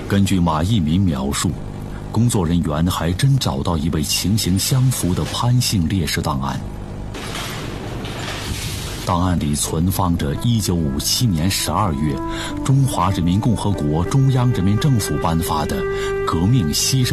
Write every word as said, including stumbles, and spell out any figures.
根据马一民描述，工作人员还真找到一位情形相符的潘姓烈士档案。档案里存放着一九五七年十二月中华人民共和国中央人民政府颁发的革命牺牲